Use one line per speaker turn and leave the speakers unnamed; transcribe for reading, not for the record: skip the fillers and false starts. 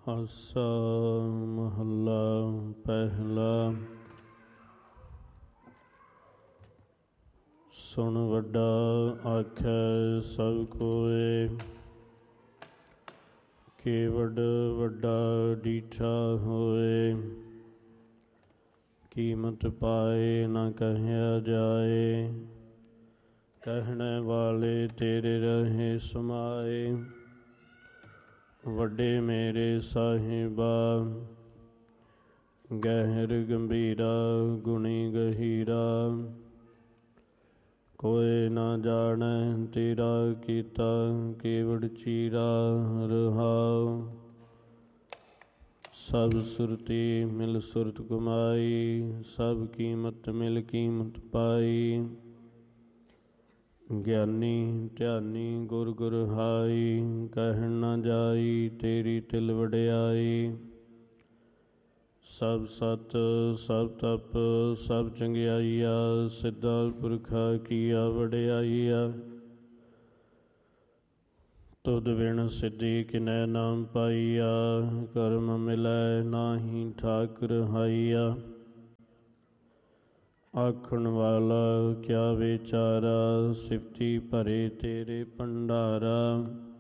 ਆਸਾ ਮਹੱਲਾ ਪਹਿਲਾ। ਸੁਣ ਵੱਡਾ ਆਖੈ ਸਭ ਕੋਇ, ਕੇਵਡ ਵੱਡਾ ਡੀਠਾ ਹੋਏ। ਕੀਮਤ ਪਾਏ ਨਾ ਕਹਿਆ ਜਾਏ, ਕਹਿਣੇ ਵਾਲੇ ਤੇਰੇ ਰਹੇ ਸਮਾਏ। ਵੱਡੇ ਮੇਰੇ ਸਾਹਿਬਾ, ਗਹਿਰ ਗੰਭੀਰਾ ਗੁਣੀ ਗਹੀਰਾ। ਕੋਇ ਨਾ ਜਾਣੈ ਤੇਰਾ ਕੀਤਾ, ਕੇਵੜ ਚੀਰਾ ਰਹਾਉ। ਸਭ ਸੁਰਤੀ ਮਿਲ ਸੁਰਤ ਕਮਾਈ, ਸਭ ਕੀਮਤ ਮਿਲ ਕੀਮਤ ਪਾਈ। ਗਿਆਨੀ ਧਿਆਨੀ ਗੁਰ ਗੁਰ ਹਾਈ, ਕਹਿਣ ਨਾ ਜਾਈ ਤੇਰੀ ਤਿਲ ਵਡਿਆਈ। ਸਭ ਸਤ ਸਭ ਤਪ ਸਭ ਚੰਗਿਆਈਆ, ਸਿੱਧਾ ਪੁਰਖਾ ਕੀਆ ਵਡਿਆਈਆ। ਤੁਧ ਬਿਨ ਸਿੱਧੀ ਕਿਨੈ ਨਾਮ ਪਾਈਆ, ਕਰਮ ਮਿਲੈ ਨਾਹੀ ਠਾਕੁਰ ਹਾਈਆ। ਆਖਣ ਵਾਲਾ ਕਿਆ ਵਿਚਾਰਾ, ਸਿਫਤੀ ਭਰੇ ਤੇਰੇ ਭੰਡਾਰਾ।